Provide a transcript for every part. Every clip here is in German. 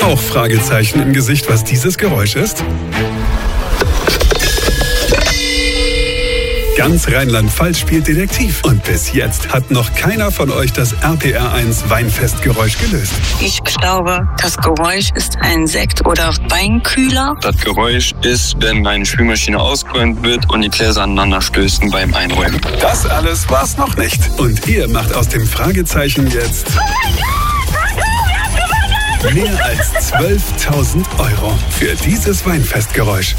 Auch Fragezeichen im Gesicht, was dieses Geräusch ist? Ganz Rheinland-Pfalz spielt Detektiv. Und bis jetzt hat noch keiner von euch das RPR1 Weinfestgeräusch gelöst. Ich glaube, das Geräusch ist ein Sekt- oder Weinkühler. Das Geräusch ist, wenn meine Spülmaschine ausgeräumt wird und die Gläser aneinander stößen beim Einräumen. Das alles war's noch nicht. Und ihr macht aus dem Fragezeichen jetzt mehr als 12.000 € für dieses Weinfestgeräusch.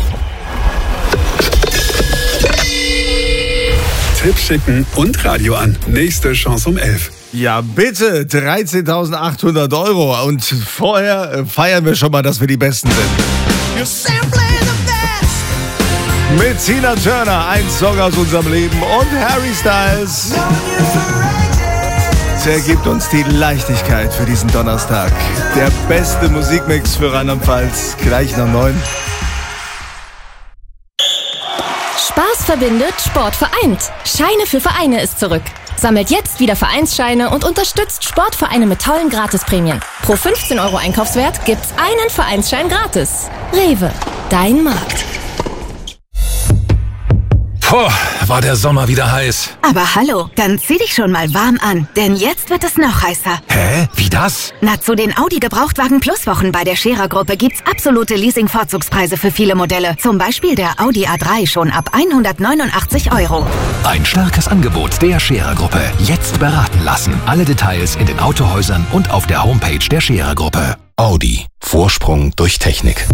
Tipp schicken und Radio an. Nächste Chance um 11. Ja, bitte, 13.800 €. Und vorher feiern wir schon mal, dass wir die Besten sind. Mit Tina Turner, ein Song aus unserem Leben, und Harry Styles. Er gibt uns die Leichtigkeit für diesen Donnerstag. Der beste Musikmix für Rheinland-Pfalz. Gleich nach 9. Spaß verbindet, Sport vereint. Scheine für Vereine ist zurück. Sammelt jetzt wieder Vereinsscheine und unterstützt Sportvereine mit tollen Gratisprämien. Pro 15 € Einkaufswert gibt's einen Vereinsschein gratis. Rewe, dein Markt. Puh, war der Sommer wieder heiß. Aber hallo, dann zieh dich schon mal warm an, denn jetzt wird es noch heißer. Hä? Wie das? Na, zu den Audi Gebrauchtwagen Plus Wochen bei der Scherer-Gruppe gibt's absolute Leasing-Vorzugspreise für viele Modelle. Zum Beispiel der Audi A3 schon ab 189 €. Ein starkes Angebot der Scherer-Gruppe. Jetzt beraten lassen. Alle Details in den Autohäusern und auf der Homepage der Scherer-Gruppe. Audi. Vorsprung durch Technik.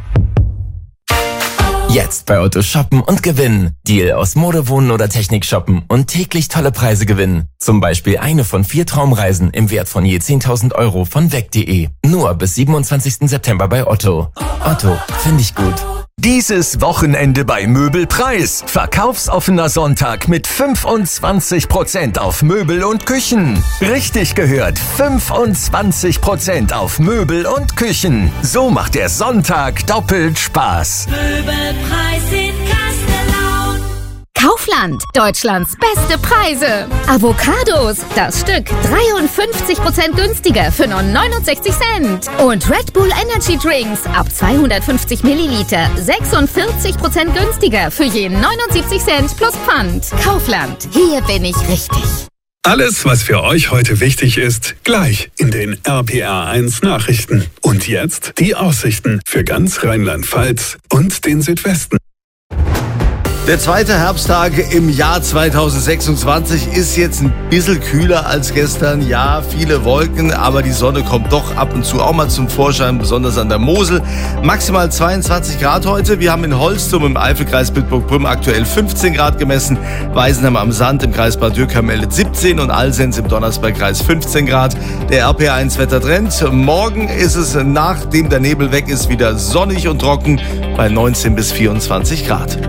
Jetzt bei Otto shoppen und gewinnen. Deal aus Mode, Wohnen oder Technik shoppen und täglich tolle Preise gewinnen. Zum Beispiel eine von 4 Traumreisen im Wert von je 10.000 € von weg.de. Nur bis 27. September bei Otto. Otto, finde ich gut. Dieses Wochenende bei Möbelpreis. Verkaufsoffener Sonntag mit 25% auf Möbel und Küchen. Richtig gehört, 25% auf Möbel und Küchen. So macht der Sonntag doppelt Spaß. Möbelpreis in Kastellaun. Kaufland, Deutschlands beste Preise. Avocados, das Stück 53% günstiger für nur 69 Cent. Und Red Bull Energy Drinks ab 250 Milliliter 46% günstiger für je 79 Cent plus Pfand. Kaufland, hier bin ich richtig. Alles, was für euch heute wichtig ist, gleich in den RPR1 Nachrichten. Und jetzt die Aussichten für ganz Rheinland-Pfalz und den Südwesten. Der zweite Herbsttag im Jahr 2026 ist jetzt ein bisschen kühler als gestern. Ja, viele Wolken, aber die Sonne kommt doch ab und zu auch mal zum Vorschein, besonders an der Mosel. Maximal 22 Grad heute. Wir haben in Holstum im Eifelkreis Bitburg-Prüm aktuell 15 Grad gemessen. Weisenheim am Sand im Kreis Bad Dürkheim meldet 17 und Alsenz im Donnersbergkreis 15 Grad. Der RPR1 Wettertrend. Morgen ist es, nachdem der Nebel weg ist, wieder sonnig und trocken bei 19 bis 24 Grad.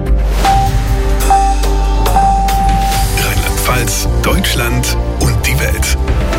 Deutschland und die Welt.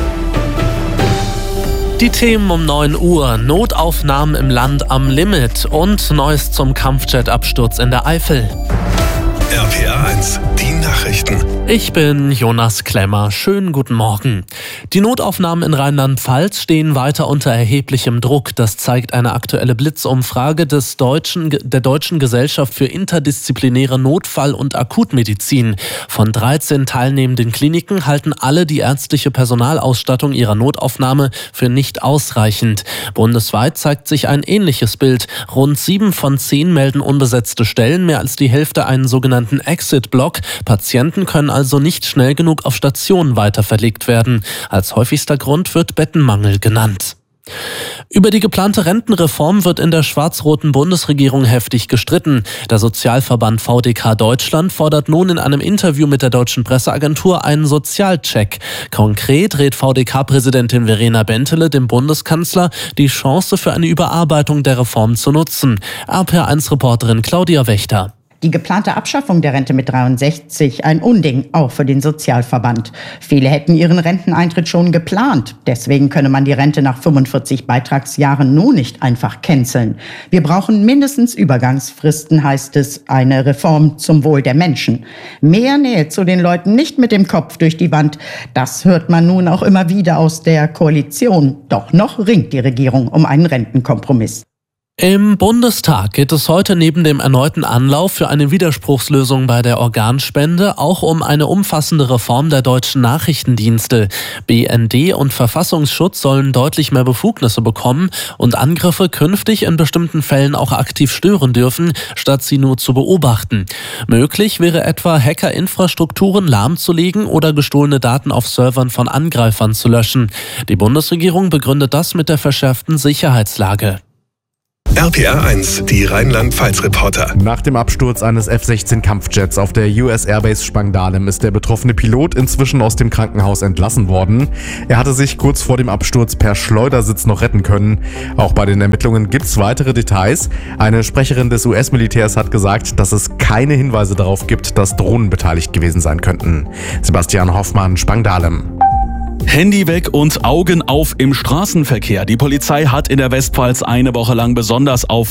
Die Themen um 9 Uhr, Notaufnahmen im Land am Limit und Neues zum Kampfjet-Absturz in der Eifel. RPR1, die Nachrichten. Ich bin Jonas Klemmer. Schönen guten Morgen. Die Notaufnahmen in Rheinland-Pfalz stehen weiter unter erheblichem Druck. Das zeigt eine aktuelle Blitzumfrage der Deutschen Gesellschaft für interdisziplinäre Notfall- und Akutmedizin. Von 13 teilnehmenden Kliniken halten alle die ärztliche Personalausstattung ihrer Notaufnahme für nicht ausreichend. Bundesweit zeigt sich ein ähnliches Bild. Rund 7 von 10 melden unbesetzte Stellen, mehr als die Hälfte einen sogenannten Exit-Block. Patienten können also nicht schnell genug auf Stationen weiterverlegt werden. Als häufigster Grund wird Bettenmangel genannt. Über die geplante Rentenreform wird in der schwarz-roten Bundesregierung heftig gestritten. Der Sozialverband VDK Deutschland fordert nun in einem Interview mit der Deutschen Presseagentur einen Sozialcheck. Konkret rät VDK-Präsidentin Verena Bentele dem Bundeskanzler, die Chance für eine Überarbeitung der Reform zu nutzen. RPR1-Reporterin Claudia Wächter. Die geplante Abschaffung der Rente mit 63, ein Unding, auch für den Sozialverband. Viele hätten ihren Renteneintritt schon geplant. Deswegen könne man die Rente nach 45 Beitragsjahren nun nicht einfach canceln. Wir brauchen mindestens Übergangsfristen, heißt es, eine Reform zum Wohl der Menschen. Mehr Nähe zu den Leuten, nicht mit dem Kopf durch die Wand. Das hört man nun auch immer wieder aus der Koalition. Doch noch ringt die Regierung um einen Rentenkompromiss. Im Bundestag geht es heute neben dem erneuten Anlauf für eine Widerspruchslösung bei der Organspende auch um eine umfassende Reform der deutschen Nachrichtendienste. BND und Verfassungsschutz sollen deutlich mehr Befugnisse bekommen und Angriffe künftig in bestimmten Fällen auch aktiv stören dürfen, statt sie nur zu beobachten. Möglich wäre etwa, Hackerinfrastrukturen lahmzulegen oder gestohlene Daten auf Servern von Angreifern zu löschen. Die Bundesregierung begründet das mit der verschärften Sicherheitslage. RPR 1, die Rheinland-Pfalz-Reporter. Nach dem Absturz eines F-16-Kampfjets auf der US Airbase Spangdahlem ist der betroffene Pilot inzwischen aus dem Krankenhaus entlassen worden. Er hatte sich kurz vor dem Absturz per Schleudersitz noch retten können. Auch bei den Ermittlungen gibt es weitere Details. Eine Sprecherin des US-Militärs hat gesagt, dass es keine Hinweise darauf gibt, dass Drohnen beteiligt gewesen sein könnten. Sebastian Hoffmann, Spangdahlem. Handy weg und Augen auf im Straßenverkehr. Die Polizei hat in der Westpfalz eine Woche lang besonders auf